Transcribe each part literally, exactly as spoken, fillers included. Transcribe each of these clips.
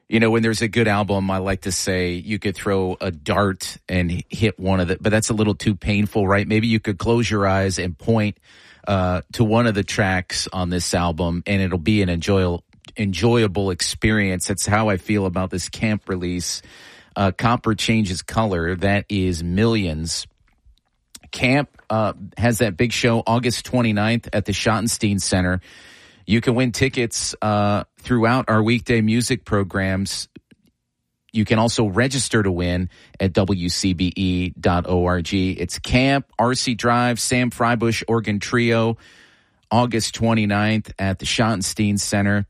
You know, when there's a good album, I like to say you could throw a dart and hit one of the, but that's a little too painful, right? Maybe you could close your eyes and point uh, to one of the tracks on this album, and it'll be an enjoyable, enjoyable experience. That's how I feel about this camp release. Uh, Copper Changes Color, that is Millions. Camp uh, has that big show August twenty-ninth at the Schottenstein Center. You can win tickets uh, throughout our weekday music programs. You can also register to win at W C B E dot org. It's Camp, R C Drive, Sam Freibush Organ Trio, August twenty-ninth at the Schottenstein Center.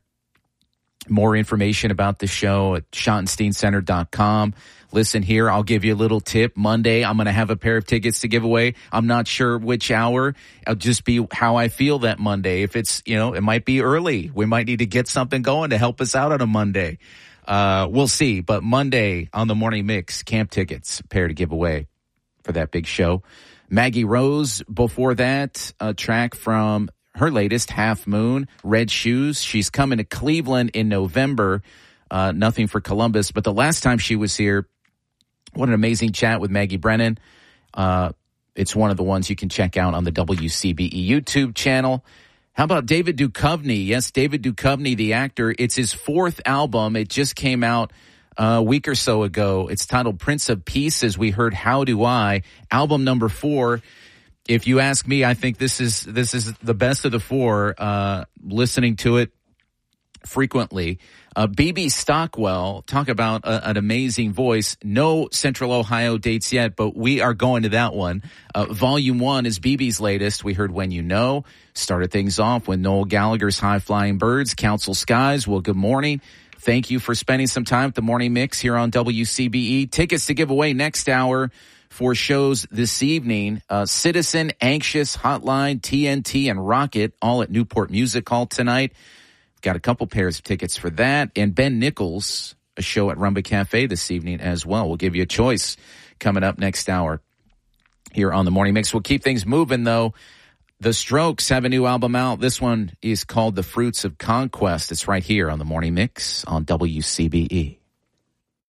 More information about the show at schottenstein center dot com. Listen here, I'll give you a little tip. Monday, I'm going to have a pair of tickets to give away. I'm not sure which hour. It'll just be how I feel that Monday. If it's, you know, it might be early. We might need to get something going to help us out on a Monday. Uh, we'll see. But Monday on the Morning Mix, camp tickets, a pair to give away for that big show. Maggie Rose, before that, a track from her latest, Half Moon, Red Shoes. She's coming to Cleveland in November. Uh, nothing for Columbus. But the last time she was here, what an amazing chat with Maggie Brennan. Uh, it's one of the ones you can check out on the W C B E YouTube channel. How about David Duchovny? Yes, David Duchovny, the actor. It's his fourth album. It just came out a week or so ago. It's titled Prince of Peace, as we heard How Do I? Album number four. If you ask me, I think this is this is the best of the four. Uh, listening to it frequently. Uh, B B Stockwell, talk about a, an amazing voice. No Central Ohio dates yet, but we are going to that one. Uh, volume one is B B's latest. We heard When You Know. Started things off with Noel Gallagher's High Flying Birds, Council Skies. Well, good morning. Thank you for spending some time at the Morning Mix here on W C B E. Tickets to give away next hour for shows this evening. Uh, Citizen, Anxious, Hotline, T N T, and Rocket, all at Newport Music Hall tonight. Got a couple pairs of tickets for that. And Ben Nichols, a show at Rumba Cafe this evening as well. We'll give you a choice coming up next hour here on the Morning Mix. We'll keep things moving, though. The Strokes have a new album out. This one is called The Fruits of Conquest. It's right here on the Morning Mix on W C B E.